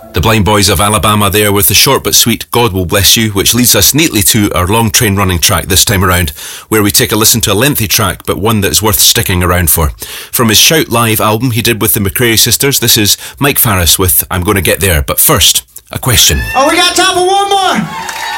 The Blind Boys of Alabama there with the short but sweet God Will Bless You, which leads us neatly to our long train running track this time around, where we take a listen to a lengthy track but one that's worth sticking around for. From his Shout Live album he did with the McCreary Sisters, this is Mike Farris with I'm Gonna Get There. But first, a question. Oh, we got time for one more!